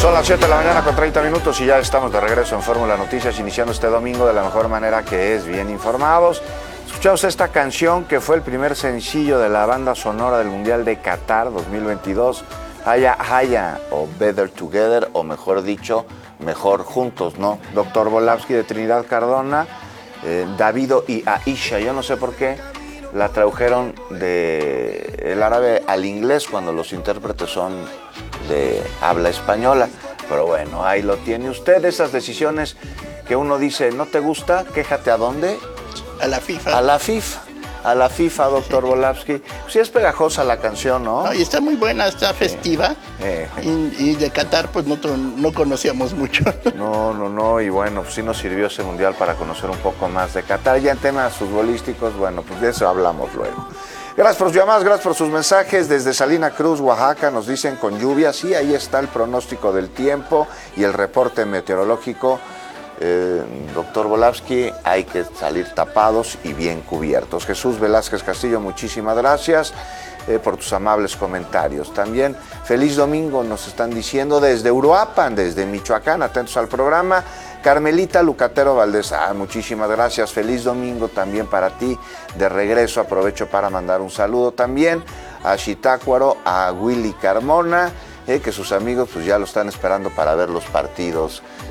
Son las 7 de la mañana con 30 minutos y ya estamos de regreso en Fórmula Noticias, iniciando este domingo de la mejor manera, que es bien informados. Escuchamos esta canción que fue el primer sencillo de la banda sonora del Mundial de Qatar 2022, Haya Haya, o Better Together, o mejor dicho, Mejor Juntos, ¿no? Dr. Volavsky de Trinidad Cardona, Davido y Aisha, yo no sé por qué la tradujeron del árabe al inglés cuando los intérpretes son de habla española, pero bueno, ahí lo tiene usted, esas decisiones que uno dice, ¿no te gusta? Quéjate ¿a dónde? A la FIFA. A la FIFA. A la FIFA, doctor Volavsky. Sí es pegajosa la canción, ¿no? No, y está muy buena, está festiva. Y de Qatar, pues no conocíamos mucho. No, y bueno, pues sí nos sirvió ese mundial para conocer un poco más de Qatar. Ya en temas futbolísticos, bueno, pues de eso hablamos luego. Gracias por sus llamadas, gracias por sus mensajes. Desde Salina Cruz, Oaxaca, nos dicen con lluvia. Sí, ahí está el pronóstico del tiempo y el reporte meteorológico. Doctor Volavsky, hay que salir tapados y bien cubiertos. Jesús Velázquez Castillo, muchísimas gracias por tus amables comentarios. También feliz domingo nos están diciendo desde Uruapan, desde Michoacán, atentos al programa. Carmelita Lucatero Valdés, muchísimas gracias, feliz domingo también para ti. De regreso aprovecho para mandar un saludo también a Chitácuaro, a Willy Carmona, que sus amigos pues ya lo están esperando para ver los partidos